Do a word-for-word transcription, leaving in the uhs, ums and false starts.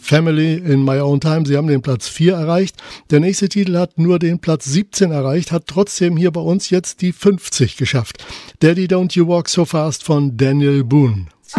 Family in My Own Time. Sie haben den Platz vier erreicht. Der nächste Titel hat nur den Platz siebzehn erreicht, hat trotzdem hier bei uns jetzt die fünfzig geschafft. Daddy Don't You Walk So Fast von Daniel Boone.